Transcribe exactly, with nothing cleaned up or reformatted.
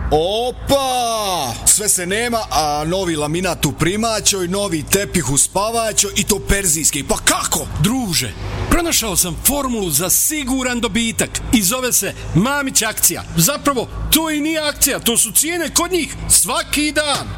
Opa! Sve se nema, a novi laminat u primaćoj, novi tepih u spavaćoj i to perzijski. Pa kako? Druže, pronašao sam formulu za siguran dobitak i zove se Mamić akcija. Zapravo, to i nije akcija, to su cijene kod njih svaki dan.